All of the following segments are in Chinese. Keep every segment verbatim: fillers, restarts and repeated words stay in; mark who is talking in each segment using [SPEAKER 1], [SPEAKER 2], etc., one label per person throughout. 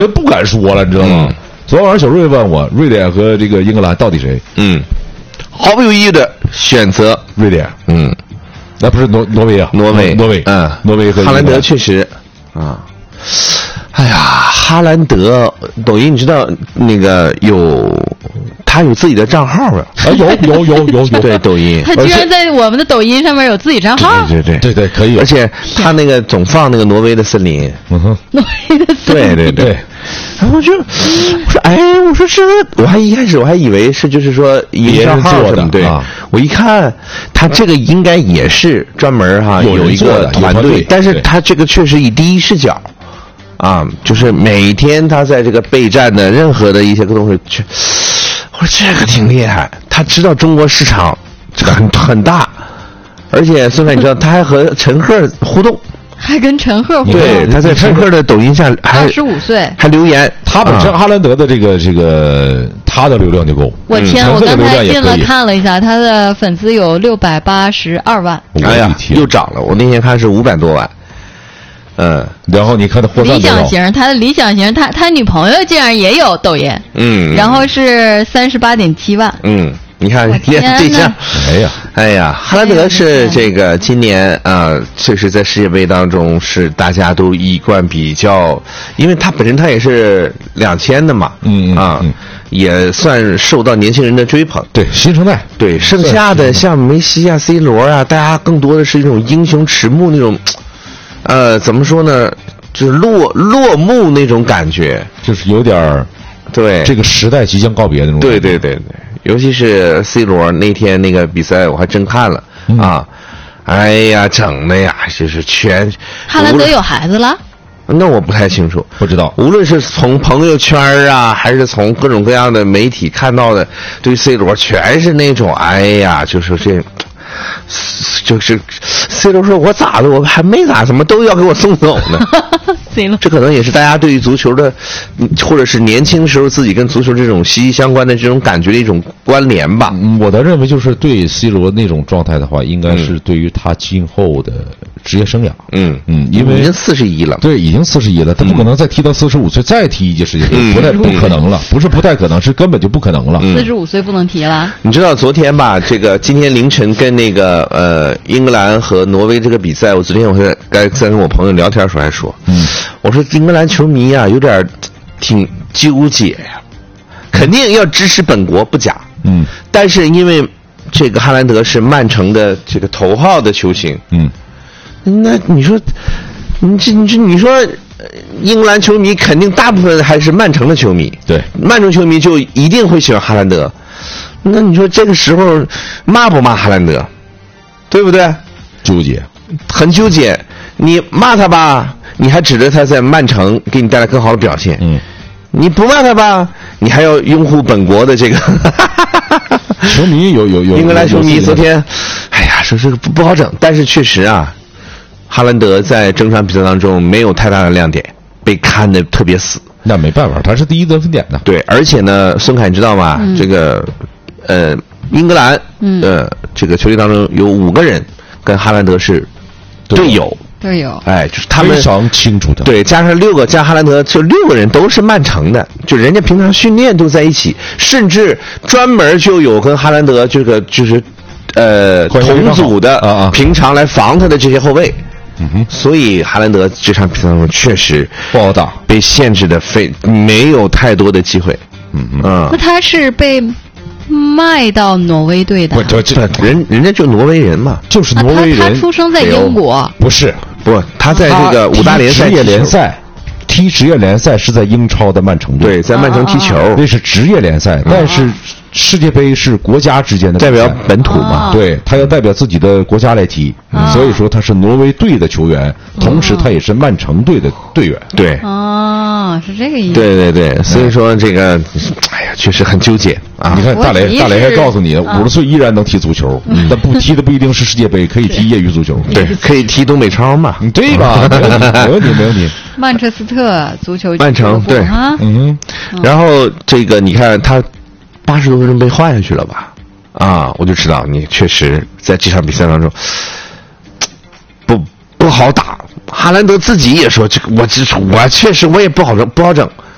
[SPEAKER 1] 不敢说了，你知道吗？嗯、昨天晚上小瑞问我，瑞典和这个英格兰到底谁？
[SPEAKER 2] 嗯，毫不犹豫的选择
[SPEAKER 1] 瑞典。
[SPEAKER 2] 嗯，
[SPEAKER 1] 那不是挪挪威啊？
[SPEAKER 2] 挪威，
[SPEAKER 1] 挪威，
[SPEAKER 2] 嗯，
[SPEAKER 1] 挪威和
[SPEAKER 2] 哈兰德确实啊。哎呀，哈兰德，抖音你知道那个有，他有自己的账号啊？
[SPEAKER 1] 啊，有有有有有，
[SPEAKER 2] 对，抖音，
[SPEAKER 3] 他居然在我们的抖音上面有自己账号？
[SPEAKER 2] 对对
[SPEAKER 1] 对对对，可以。
[SPEAKER 2] 而且他那个总放那个挪威的森林，
[SPEAKER 1] 嗯哼，
[SPEAKER 3] 挪威的森
[SPEAKER 2] 林，对对对。然后就我说，哎，我说这个，我还一开始我还以为是就是说营销号什么，对，
[SPEAKER 1] 啊、
[SPEAKER 2] 我一看他这个应该也是专门哈、啊、有一个团队，但是他这个确实以第一视角。啊，就是每天他在这个备战的任何的一些个东西，去，我说这个挺厉害，他知道中国市场这个很很大，而且孙凯你知道他还和陈赫互动，
[SPEAKER 3] 还跟陈赫互动，
[SPEAKER 2] 对，他在陈赫的抖音上还
[SPEAKER 3] 二十五岁
[SPEAKER 2] 还留言，
[SPEAKER 1] 他本身哈兰德的这个这个他的流量就够。
[SPEAKER 3] 我天，我刚才进了看了一下，他的粉丝有六百八十二万，
[SPEAKER 2] 哎呀，又涨了，我那天看是五百多万。嗯，
[SPEAKER 1] 然后你看他获赞
[SPEAKER 3] 理想型，他的理想型，他他女朋友竟然也有抖音，
[SPEAKER 2] 嗯，
[SPEAKER 3] 然后是三十八点七万，
[SPEAKER 2] 嗯，你看
[SPEAKER 3] 这
[SPEAKER 2] 下，
[SPEAKER 1] 哎呀，
[SPEAKER 2] 哎呀，哈兰德是这个今年啊，确实在世界杯当中是大家都一贯比较，因为他本身他也是两千的嘛，
[SPEAKER 1] 嗯
[SPEAKER 2] 啊，嗯也算受到年轻人的追捧，
[SPEAKER 1] 对新生代，
[SPEAKER 2] 对剩下的像梅西啊、C 罗啊，大家更多的是一种英雄迟暮那种。呃，怎么说呢？就是落落幕那种感觉，
[SPEAKER 1] 就是有点儿，
[SPEAKER 2] 对，
[SPEAKER 1] 这个时代即将告别那种感觉。
[SPEAKER 2] 对对对对，尤其是 C 罗那天那个比赛，我还真看了、嗯、啊！哎呀，整的呀，就是全。
[SPEAKER 3] 哈兰德有孩子了？
[SPEAKER 2] 那我不太清楚，
[SPEAKER 1] 不知道。
[SPEAKER 2] 无论是从朋友圈啊，还是从各种各样的媒体看到的，对 C 罗全是那种，哎呀，就是这。就是 C 罗说我咋的我还没咋怎么都要给我送走呢这可能也是大家对于足球的或者是年轻时候自己跟足球这种息息相关的这种感觉的一种关联吧、
[SPEAKER 1] 嗯、我的认为就是对 C 罗那种状态的话应该是对于他今后的职业生涯
[SPEAKER 2] 嗯
[SPEAKER 1] 嗯，因为
[SPEAKER 2] 已经四十一了，
[SPEAKER 1] 对，已经四十一了，他不可能再踢到四十五岁再踢一届世界杯、嗯、不太不可能了，不是不太可能，是根本就不可能了。
[SPEAKER 3] 四十五岁不能踢了。
[SPEAKER 2] 你知道昨天吧，这个今天凌晨跟那个呃英格兰和挪威这个比赛，我昨天我在该在跟我朋友聊天的时候还说，嗯，我说英格兰球迷啊有点挺纠结呀，肯定要支持本国不假，嗯，但是因为这个哈兰德是曼城的这个头号的球星，嗯。那你说，你这你这你说，英格兰球迷肯定大部分还是曼城的球迷，
[SPEAKER 1] 对，
[SPEAKER 2] 曼城球迷就一定会喜欢哈兰德。那你说这个时候骂不骂哈兰德，对不对？
[SPEAKER 1] 纠结，
[SPEAKER 2] 很纠结。你骂他吧，你还指着他在曼城给你带来更好的表现，嗯，你不骂他吧，你还要拥护本国的这个。
[SPEAKER 1] 球迷有有有，
[SPEAKER 2] 英格兰球迷昨天，哎呀，说这个不不好整，但是确实啊。哈兰德在整场比赛当中没有太大的亮点，被看得特别死。
[SPEAKER 1] 那没办法，他是第一得分点的。
[SPEAKER 2] 对，而且呢，孙凯你知道吗？嗯、这个呃，英格兰、嗯、呃这个球队当中有五个人跟哈兰德是队友。
[SPEAKER 3] 队友。
[SPEAKER 2] 哎，就是他们
[SPEAKER 1] 非常清楚的。
[SPEAKER 2] 对，加上六个加哈兰德，就六个人都是曼城的，就人家平常训练都在一起，甚至专门就有跟哈兰德这个就是呃同组的啊啊，平常来防他的这些后卫。嗯哼，所以哈兰德这场比赛当中确实
[SPEAKER 1] 不好打，
[SPEAKER 2] 被限制的非没有太多的机会。
[SPEAKER 1] 嗯
[SPEAKER 2] 嗯，
[SPEAKER 3] 那他是被卖到挪威队的？
[SPEAKER 2] 不，这人人家就挪威人嘛，
[SPEAKER 1] 就是挪威人。
[SPEAKER 3] 他他出生在英国？
[SPEAKER 1] 不是，
[SPEAKER 2] 不，他在这个五大联赛
[SPEAKER 1] 职业联赛。踢职业联赛是在英超的曼城队，
[SPEAKER 2] 对，在曼城踢球，
[SPEAKER 1] 那是职业联赛。但是世界杯是国家之间的
[SPEAKER 2] 代表本土嘛，
[SPEAKER 1] 对，他要代表自己的国家来踢，所以说他是挪威队的球员，同时他也是曼城队的队员。
[SPEAKER 2] 对，
[SPEAKER 3] 哦，是这个意思。
[SPEAKER 2] 对对对，所以说这个，哎呀，确实很纠结啊。
[SPEAKER 1] 你看大雷，大雷还告诉你，五十岁依然能踢足球，但不踢的不一定是世界杯，可以踢业余足球，
[SPEAKER 2] 对，可以踢东北超嘛，
[SPEAKER 1] 对吧？没问题，没问题，没问题。
[SPEAKER 3] 曼彻斯特足球
[SPEAKER 2] 曼城对，嗯，然后这个你看他八十多分钟被换下去了吧？啊，我就知道你确实在这场比赛当中不不好打。哈兰德自己也说：“这个我这我确实我也不好整，不好整。”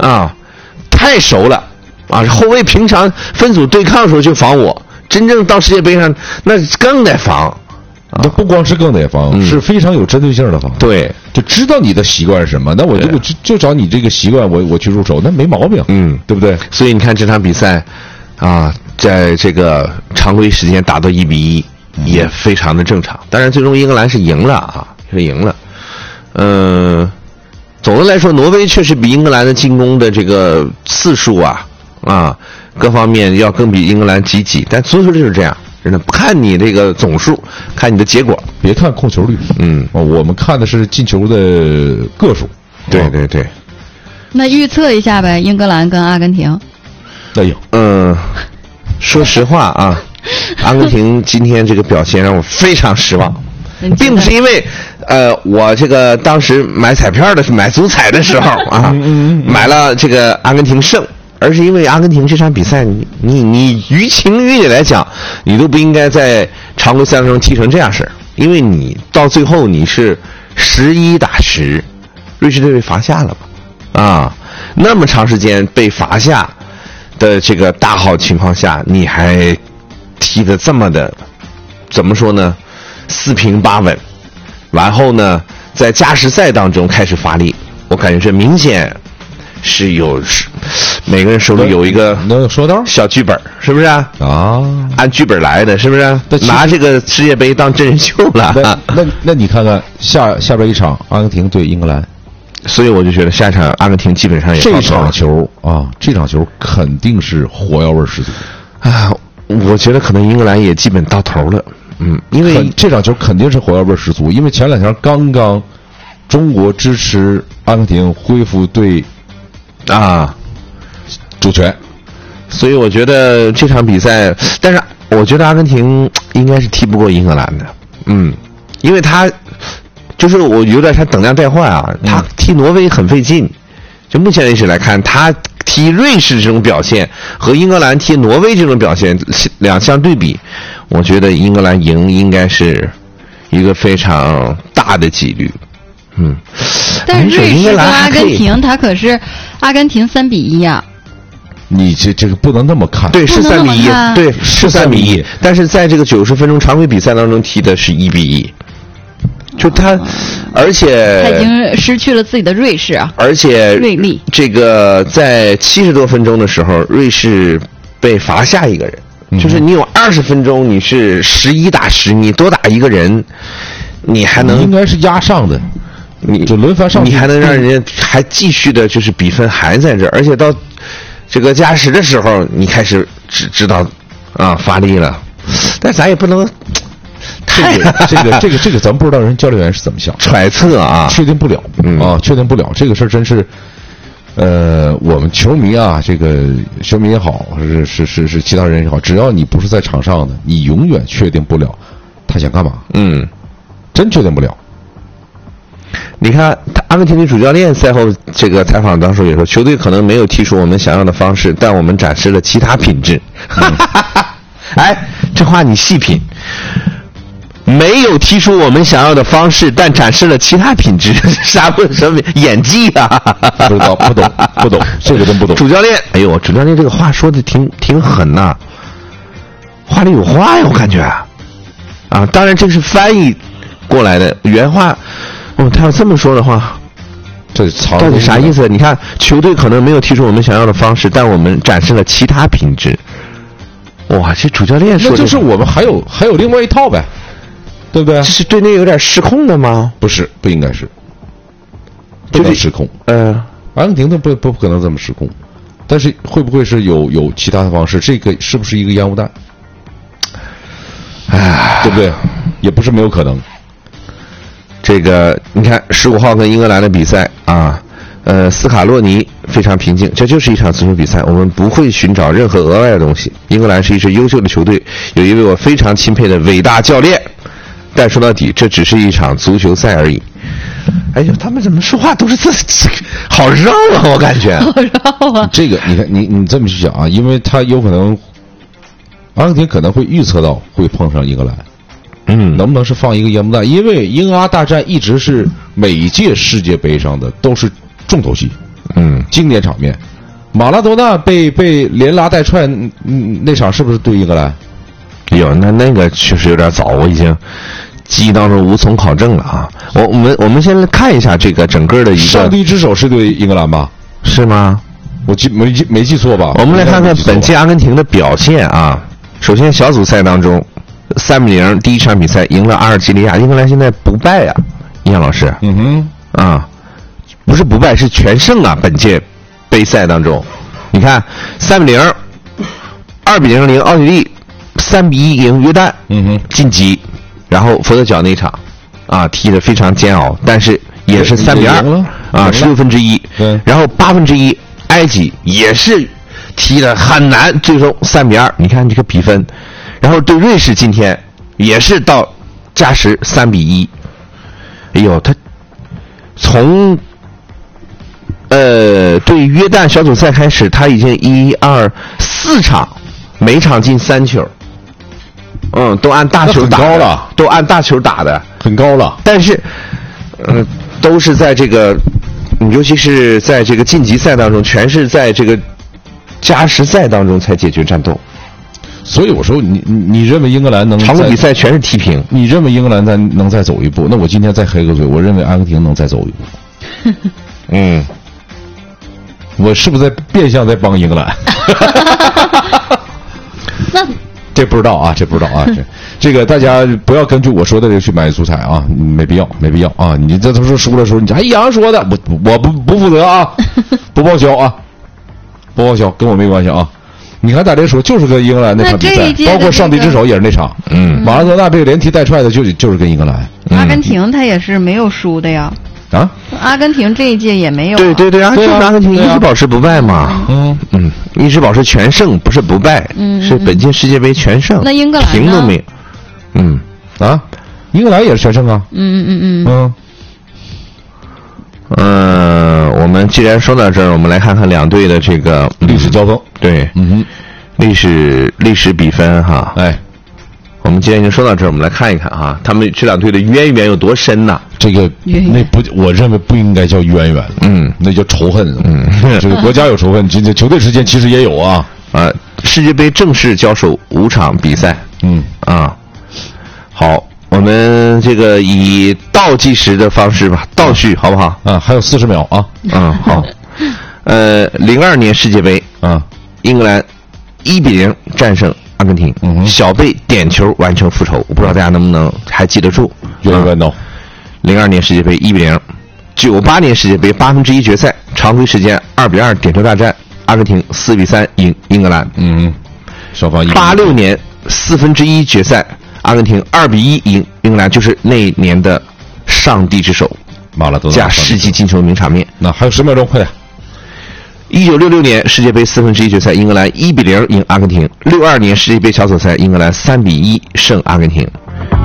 [SPEAKER 2] 啊，太熟了啊！后卫平常分组对抗的时候就防我，真正到世界杯上那更得防。
[SPEAKER 1] 那不光是更得防，嗯、是非常有针对性的防。
[SPEAKER 2] 对，
[SPEAKER 1] 就知道你的习惯是什么，那我就我就就找你这个习惯，我我去入手，那没毛病。
[SPEAKER 2] 嗯，
[SPEAKER 1] 对不对？
[SPEAKER 2] 所以你看这场比赛，啊，在这个常规时间打到一比一，也非常的正常。当然，最终英格兰是赢了啊，是赢了。嗯、呃，总的来说，挪威确实比英格兰的进攻的这个次数啊啊各方面要更比英格兰积极，但足球就是这样。真的不看你这个总数，看你的结果，
[SPEAKER 1] 别看控球率。
[SPEAKER 2] 嗯，
[SPEAKER 1] 哦，我们看的是进球的个数。
[SPEAKER 2] 对对对。
[SPEAKER 3] 那预测一下呗，英格兰跟阿根廷。
[SPEAKER 1] 哎呦，
[SPEAKER 2] 嗯，说实话啊，阿根廷今天这个表现让我非常失望，并不是因为呃我这个当时买彩票的买足彩的时候啊，买了这个阿根廷胜。而是因为阿根廷这场比赛，你你你于情于理来讲，你都不应该在常规赛当中踢成这样式，因为你到最后你是十一打十，瑞士队被罚下了嘛，啊，那么长时间被罚下的这个大好情况下，你还踢得这么的，怎么说呢？四平八稳，然后呢，在加时赛当中开始发力，我感觉这明显是有是。每个人手里有一个
[SPEAKER 1] 能说道
[SPEAKER 2] 小剧本，是不是啊？
[SPEAKER 1] 啊，
[SPEAKER 2] 按剧本来的，是不是？拿这个世界杯当真人秀了。
[SPEAKER 1] 那那那你看看下下边一场阿根廷对英格兰，
[SPEAKER 2] 所以我就觉得下一场阿根廷基本上也
[SPEAKER 1] 这场球啊，这场球肯定是火药味十足
[SPEAKER 2] 啊！我觉得可能英格兰也基本到头了，嗯，因为
[SPEAKER 1] 这场球肯定是火药味十足，因为前两天刚刚中国支持阿根廷恢复对
[SPEAKER 2] 啊。
[SPEAKER 1] 主权，
[SPEAKER 2] 所以我觉得这场比赛，但是我觉得阿根廷应该是踢不过英格兰的，嗯，因为他就是我有点像等量代换啊，他踢挪威很费劲，就目前为止来看，他踢瑞士这种表现和英格兰踢挪威这种表现两相对比，我觉得英格兰赢应该是一个非常大的几率，嗯，
[SPEAKER 3] 但是瑞士跟阿根廷，他可是阿根廷三比一啊。
[SPEAKER 1] 你这这个不能那么看，
[SPEAKER 2] 对，是三比一，对，是三比一。但是在这个九十分钟常规比赛当中踢的是一比一，就他，而且
[SPEAKER 3] 他已经失去了自己的瑞士啊，
[SPEAKER 2] 而且
[SPEAKER 3] 锐利。
[SPEAKER 2] 这个在七十多分钟的时候，瑞士被罚下一个人，嗯、就是你有二十分钟，你是十一打十，你多打一个人，你还能
[SPEAKER 1] 应该是压上的，
[SPEAKER 2] 你
[SPEAKER 1] 就轮番上，
[SPEAKER 2] 你还能让人家还继续的，就是比分还在这儿，而且到。这个加时的时候，你开始知知道啊发力了，但咱也不能
[SPEAKER 1] 太这个这个这个这个，咱不知道人教练员是怎么想，
[SPEAKER 2] 揣测啊，
[SPEAKER 1] 确定不了、嗯、啊，确定不了这个事儿，真是，呃，我们球迷啊，这个球迷也好，是是是是其他人也好，只要你不是在场上的，你永远确定不了他想干嘛，
[SPEAKER 2] 嗯，
[SPEAKER 1] 真确定不了。
[SPEAKER 2] 你看，阿根廷的主教练赛后这个采访当中也说，球队可能没有踢出我们想要的方式，但我们展示了其他品质。嗯、哎，这话你细品，没有踢出我们想要的方式，但展示了其他品质，啥不什么演技啊？
[SPEAKER 1] 不知道，不懂，不懂，这个真不懂。
[SPEAKER 2] 主教练，哎呦，主教练这个话说的挺挺狠呐、啊，话里有话呀，我感觉啊，啊，当然这是翻译过来的原话。哦，他要这么说的话，
[SPEAKER 1] 这
[SPEAKER 2] 到底啥意思？你看，球队可能没有踢出我们想要的方式，但我们展示了其他品质。哇，这主教练说的，
[SPEAKER 1] 那就是我们还有还有另外一套呗，对不对？
[SPEAKER 2] 这是对内有点失控的吗？
[SPEAKER 1] 不是，不应该是，不能失控。
[SPEAKER 2] 呃，
[SPEAKER 1] 阿根廷的不不不可能这么失控，但是会不会是有有其他的方式？这个是不是一个烟雾弹？哎，对不对？也不是没有可能。
[SPEAKER 2] 这个你看十五号跟英格兰的比赛啊，呃，斯卡洛尼非常平静，这就是一场足球比赛，我们不会寻找任何额外的东西。英格兰是一支优秀的球队，有一位我非常钦佩的伟大教练，但说到底，这只是一场足球赛而已。哎呦，他们怎么说话都是这好绕啊，我感觉
[SPEAKER 3] 好绕啊。
[SPEAKER 1] 这个你看，你你这么去想啊，因为他有可能，阿根廷可能会预测到会碰上英格兰。
[SPEAKER 2] 嗯，
[SPEAKER 1] 能不能是放一个烟幕弹？因为英阿大战一直是每一届世界杯上的都是重头戏， 嗯，经典场面。马拉多纳被被连拉带踹，嗯，那场是不是对英格兰？
[SPEAKER 2] 有，那那个确实有点早，我已经记忆当中无从考证了啊。我我们我们先来看一下这个整个的一个
[SPEAKER 1] 上帝之手是对英格兰吧？
[SPEAKER 2] 是吗？
[SPEAKER 1] 我记没记没记错吧？
[SPEAKER 2] 我们来看看本届阿根廷的表现啊。首先小组赛当中，三比零第一场比赛赢了阿尔及利亚，英格兰现在不败啊，叶老师。
[SPEAKER 1] 嗯哼，
[SPEAKER 2] 啊，不是不败，是全胜啊！本届杯赛当中，你看三比零，二比零赢奥地利，三比一赢约旦，
[SPEAKER 1] 嗯哼，
[SPEAKER 2] 晋级。然后佛得角那场，啊，踢得非常煎熬，但是也是三比二啊，十六分之一。
[SPEAKER 1] 对，
[SPEAKER 2] 然后八分之一，埃及也是踢得很难，最终三比二。你看这个比分，然后对瑞士今天也是到加时三比一。哎呦，他从呃对约旦小组赛开始，他已经一二四场，每场进三球。嗯，都按大球打
[SPEAKER 1] 高了，
[SPEAKER 2] 都按大球打的，
[SPEAKER 1] 很高了。
[SPEAKER 2] 但是，嗯、呃，都是在这个，尤其是在这个晋级赛当中，全是在这个加时赛当中才解决战斗。
[SPEAKER 1] 所以我说你，你你认为英格兰能
[SPEAKER 2] 常规比赛全是踢平？
[SPEAKER 1] 你认为英格兰再能再走一步？那我今天再黑个嘴，我认为阿根廷能再走一步。
[SPEAKER 2] 嗯，
[SPEAKER 1] 我是不是在变相在帮英格兰？
[SPEAKER 3] 那。
[SPEAKER 1] 这不知道啊，这不知道啊，这这个大家不要根据我说的这个去买足彩啊，没必要，没必要啊！你这都是输的时候，你哎杨说的，我我不不负责啊，不报销啊，不报销，跟我没关系啊。你看大家说就是跟英格兰那场比赛，包括上帝之手也是那场，嗯，马拉多纳被连踢带踹的就就是跟英格兰。
[SPEAKER 3] 嗯、阿根廷他也是没有输的呀。
[SPEAKER 1] 啊，
[SPEAKER 3] 阿根廷这一届也没有、啊。
[SPEAKER 2] 对对对啊，就是阿根廷一直保持不败嘛。嗯嗯，一直保持全胜，不是不败，嗯、是本届世界杯全胜。
[SPEAKER 3] 那英格兰
[SPEAKER 2] 平都没有。嗯
[SPEAKER 1] 啊，英格兰也是全胜啊。
[SPEAKER 3] 嗯嗯嗯
[SPEAKER 2] 嗯。嗯、呃，我们既然说到这儿，我们来看看两队的这个
[SPEAKER 1] 历史交锋。
[SPEAKER 2] 对，
[SPEAKER 1] 嗯哼，
[SPEAKER 2] 历史历史比分哈。
[SPEAKER 1] 哎。
[SPEAKER 2] 我们既然已经说到这儿，我们来看一看哈，他们这两队的渊源有多深呐？
[SPEAKER 1] 这个那不，我认为不应该叫渊源，
[SPEAKER 2] 嗯，
[SPEAKER 1] 那叫仇恨，嗯，这个国家有仇恨，这这球队之间其实也有啊。
[SPEAKER 2] 啊，世界杯正式交手五场比赛，
[SPEAKER 1] 嗯
[SPEAKER 2] 啊，好，我们这个以倒计时的方式吧，倒叙好不好？
[SPEAKER 1] 啊，还有四十秒啊，
[SPEAKER 2] 嗯，好，呃，零二年世界杯
[SPEAKER 1] 啊，
[SPEAKER 2] 英格兰一比零战胜阿根廷，
[SPEAKER 1] 嗯、
[SPEAKER 2] 小贝点球完成复仇，我不知道大家能不能还记得住。
[SPEAKER 1] 有点no。
[SPEAKER 2] 零二年世界杯一比零，九八年世界杯八分之一决赛，常规时间二比二点球大战，阿根廷四比三赢英格兰。
[SPEAKER 1] 嗯，双方一。
[SPEAKER 2] 八六年四分之一决赛，阿根廷二比一赢英格兰，就是那年的上帝之手，
[SPEAKER 1] 马拉多纳
[SPEAKER 2] 加世纪进球名场面。
[SPEAKER 1] 那还有十秒钟，快点。
[SPEAKER 2] 一九六六年世界杯四分之一决赛，英格兰一比零赢阿根廷。六二年世界杯小组赛，英格兰三比一胜阿根廷。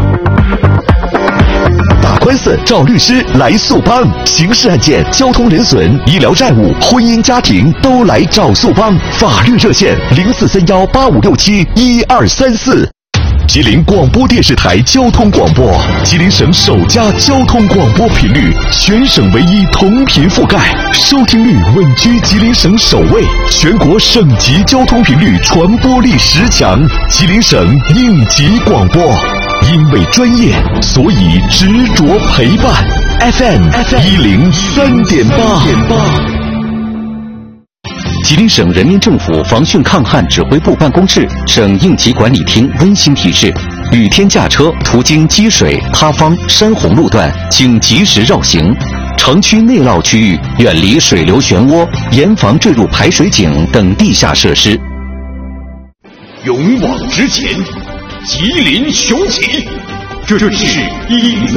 [SPEAKER 4] 打官司找律师来速帮，刑事案件、交通人损、医疗债务、婚姻家庭都来找速帮。法律热线零四三幺八五六七一二三四。吉林广播电视台交通广播，吉林省首家交通广播频率，全省唯一同频覆盖，收听率稳居吉林省首位，全国省级交通频率传播力十强，吉林省应急广播。因为专业，所以执着陪伴。F M 一零三点八。吉林省人民政府防汛抗旱指挥部办公室、省应急管理厅温馨提示：雨天驾车途经积水、塌方、山洪路段，请及时绕行；城区内涝区域远离水流漩涡，严防坠入排水井等地下设施。
[SPEAKER 5] 勇往直前，吉林雄起，这是一零三